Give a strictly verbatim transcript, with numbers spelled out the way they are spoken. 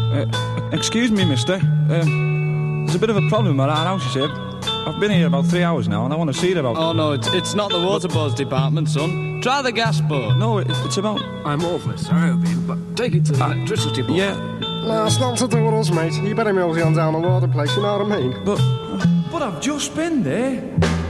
Uh, excuse me, mister. Um, there's a bit of a problem with our house, you see. I've been here about three hours now, and I want to see it about... Oh, no, it's, it's not the water board's department, son. Try the gas board. No, it, it's about... I'm awfully sorry, Owen, but take it to the uh, electricity board. Yeah. No, it's not to do with us, mate. You better mosey on down the water place, you know what I mean? But... But I've just been there.